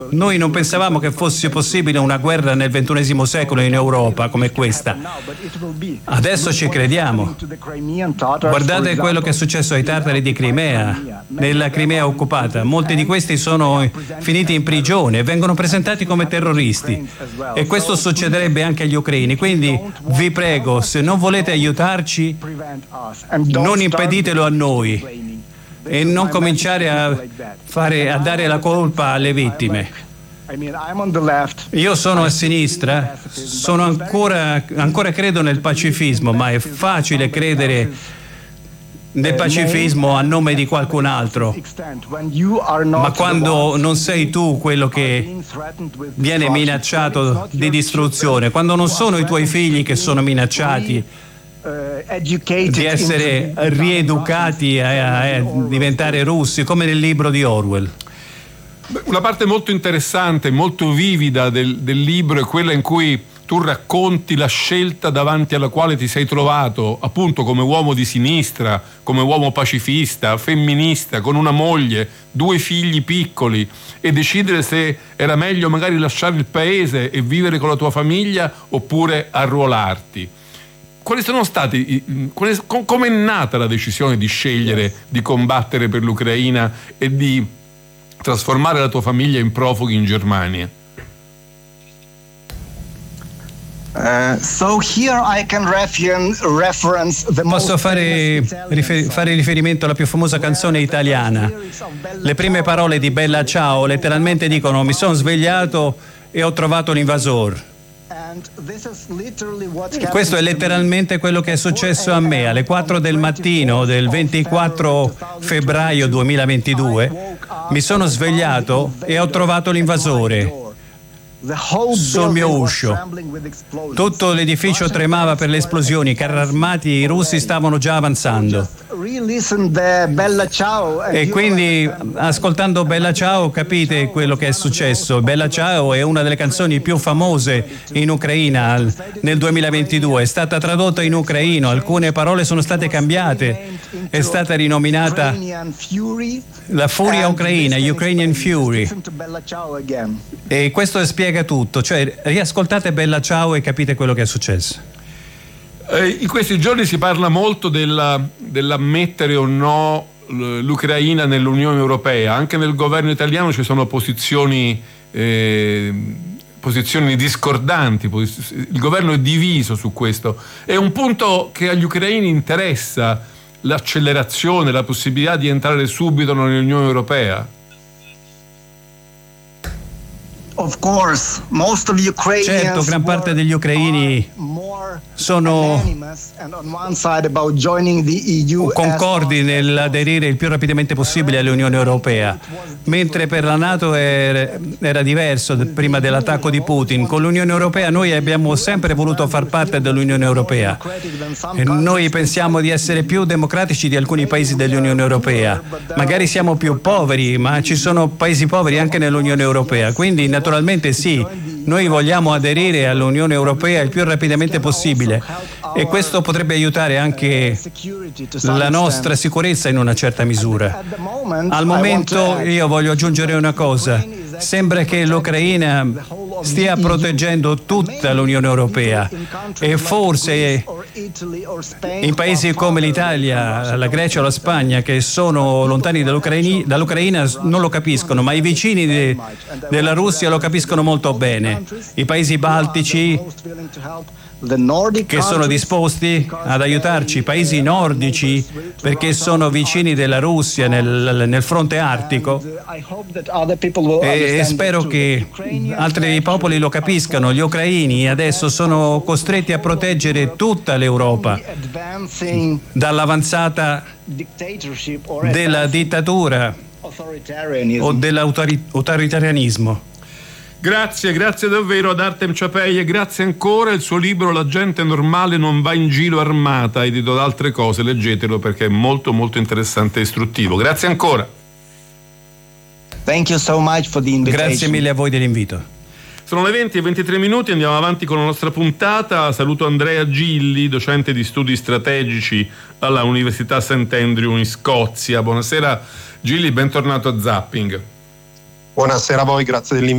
Noi non pensavamo che fosse possibile una guerra nel XXI secolo in Europa come questa. Adesso ci crediamo. Guardate quello che è successo ai tartari di Crimea, nella Crimea occupata. Molti di questi sono finiti in prigione e vengono presentati come terroristi. E questo succederebbe anche agli ucraini. Quindi vi prego, se non volete aiutarci, non impeditelo a noi. E non cominciare a dare la colpa alle vittime. Io sono a sinistra, ancora credo nel pacifismo, ma è facile credere nel pacifismo a nome di qualcun altro. Ma quando non sei tu quello che viene minacciato di distruzione, quando non sono i tuoi figli che sono minacciati di essere rieducati a diventare russi, come nel libro di Orwell. Una parte molto interessante, molto vivida del libro è quella in cui tu racconti la scelta davanti alla quale ti sei trovato, appunto come uomo di sinistra, come uomo pacifista, femminista, con una moglie, 2 figli piccoli, e decidere se era meglio magari lasciare il paese e vivere con la tua famiglia oppure arruolarti. Quali sono stati, come è nata la decisione di scegliere di combattere per l'Ucraina e di trasformare la tua famiglia in profughi in Germania? Posso fare riferimento alla più famosa canzone italiana. Le prime parole di Bella Ciao letteralmente dicono: mi sono svegliato e ho trovato l'invasor. Questo è letteralmente quello che è successo a me alle 4 del mattino del 24 febbraio 2022. Mi sono svegliato e ho trovato l'invasore sul mio uscio. Tutto l'edificio tremava per le esplosioni, i carri armati, i russi stavano già avanzando. E quindi, ascoltando Bella Ciao, capite quello che è successo. Bella Ciao è una delle canzoni più famose in Ucraina nel 2022. È stata tradotta in ucraino, alcune parole sono state cambiate, è stata rinominata la furia ucraina, Ukrainian Fury. E questo spiega tutto, cioè riascoltate Bella Ciao e capite quello che è successo. In questi giorni si parla molto dell'ammettere o no l'Ucraina nell'Unione Europea. Anche nel governo italiano ci sono posizioni discordanti, il governo è diviso su questo. È un punto che agli ucraini interessa, l'accelerazione, la possibilità di entrare subito nell'Unione Europea? Certo, gran parte degli ucraini sono concordi nell'aderire il più rapidamente possibile all'Unione Europea, mentre per la NATO era diverso prima dell'attacco di Putin. Con l'Unione Europea noi abbiamo sempre voluto far parte dell'Unione Europea e noi pensiamo di essere più democratici di alcuni paesi dell'Unione Europea. Magari siamo più poveri, ma ci sono paesi poveri anche nell'Unione Europea, quindi naturalmente sì, noi vogliamo aderire all'Unione Europea il più rapidamente possibile e questo potrebbe aiutare anche la nostra sicurezza in una certa misura. Al momento io voglio aggiungere una cosa: sembra che l'Ucraina stia proteggendo tutta l'Unione Europea e forse in paesi come l'Italia, la Grecia o la Spagna, che sono lontani dall'Ucraina, non lo capiscono, ma i vicini della Russia lo capiscono molto bene. I paesi baltici, che sono disposti ad aiutarci, i paesi nordici, perché sono vicini della Russia nel fronte artico, e spero che altri popoli lo capiscano. Gli ucraini adesso sono costretti a proteggere tutta l'Europa dall'avanzata della dittatura o dell'autoritarianismo. Grazie davvero ad Artem Ciapei e grazie ancora. Il suo libro La gente normale non va in giro armata, edito da Altre Cose, leggetelo perché è molto molto interessante e istruttivo. Grazie ancora. Thank you so much for the invitation. Grazie mille a voi dell'invito. Sono le 20:23, andiamo avanti con la nostra puntata. Saluto Andrea Gilli, docente di studi strategici alla Università St. Andrew in Scozia. Buonasera Gilli, bentornato a Zapping. Buonasera a voi, grazie dell'invito.